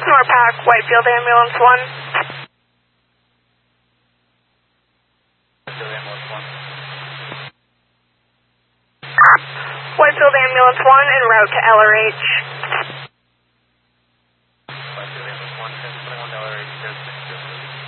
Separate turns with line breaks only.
Norpac, Whitefield Ambulance 1. Whitefield Ambulance 1 en route to LRH.